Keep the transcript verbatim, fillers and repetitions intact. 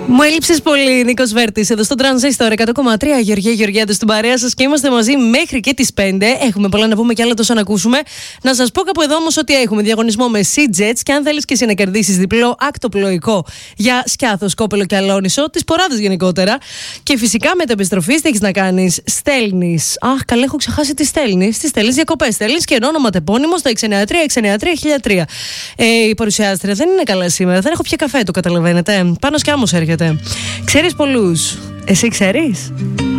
Μου έλειψες πολύ, Νίκος Βέρτης, εδώ στο Τρανζίστορ εκατό κόμμα τρία. Γεωργία Γεωργιάδη στην παρέα σας και είμαστε μαζί μέχρι και τις πέντε. Έχουμε πολλά να πούμε και άλλα τόσα να ακούσουμε. Να σας πω κάπου εδώ όμως ότι έχουμε διαγωνισμό με SeaJets και αν θέλεις και εσύ να κερδίσεις διπλό ακτοπλοϊκό για Σκιάθο, Σκόπελο και Αλόνισο, τις Ποράδες γενικότερα. Και φυσικά με τα επιστροφή τι έχεις να κάνεις. Στέλνεις. Αχ, καλά, έχω ξεχάσει τι στέλνεις. Τι στέλνεις, διακοπές. Στέλνεις και όνομα τεπώνυμο στο έξι εννιά τρία έξι εννιά τρία χίλια τρία. Ε, η παρουσιάστρια δεν είναι καλά σήμερα. Δεν έχω πια καφέ, το καταλαβαίνετε. Πάνω σκιάμος έρχεται. Ξέρεις πολλούς. Εσύ ξέρεις?